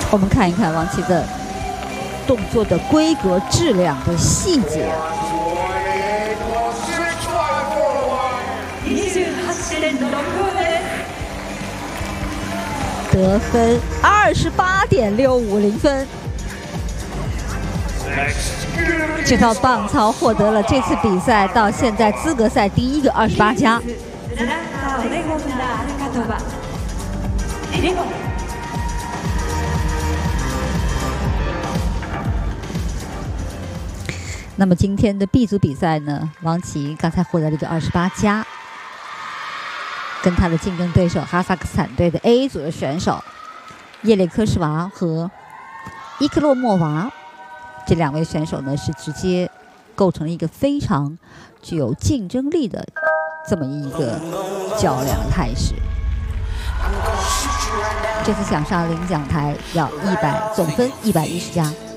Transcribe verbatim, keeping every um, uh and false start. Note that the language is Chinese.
我们看一看王琦的动作的规格、质量的细节。得分二十八点六五零分。这套棒操获得了这次比赛到现在资格赛第一个二十八加。那么今天的 B 组比赛呢，王琦刚才获得了一个二十八加，跟他的竞争对手哈萨克斯坦队的 A 组的选手叶列科什娃和伊克洛莫娃这两位选手呢，是直接构成了一个非常具有竞争力的这么一个较量态势。这次想上领奖台要一百总分一百一十加。